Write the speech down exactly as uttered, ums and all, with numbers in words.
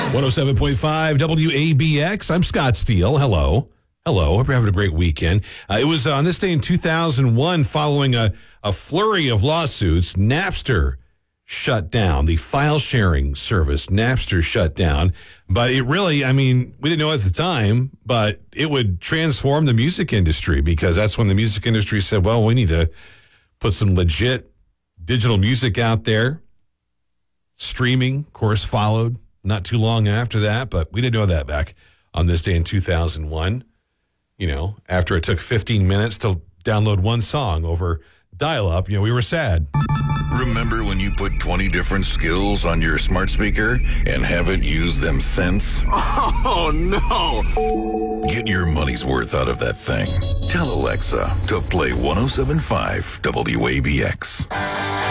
one oh seven point five W A B X. I'm Scott Steele. Hello. Hello. Hope you're having a great weekend. Uh, it was on this day in two thousand one, following a, a flurry of lawsuits, Napster shut down. The file sharing service, Napster, shut down. But it really, I mean, we didn't know at the time, but it would transform the music industry, because that's when the music industry said, well, we need to put some legit digital music out there. Streaming, of course, followed not too long after that, but we didn't know that back on this day in two thousand one. You know, after it took fifteen minutes to download one song over dial-up, you know, we were sad. Remember when you put twenty different skills on your smart speaker and haven't used them since? Oh, no. Get your money's worth out of that thing. Tell Alexa to play one oh seven point five W A B X.